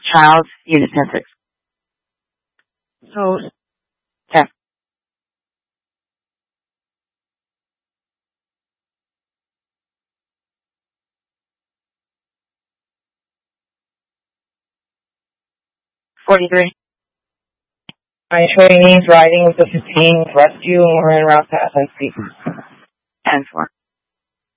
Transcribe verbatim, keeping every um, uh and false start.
Child, Unit ten six. So, ten. forty-three. my trainees riding with the fifteen rescue and we're en route to S N C. ten four.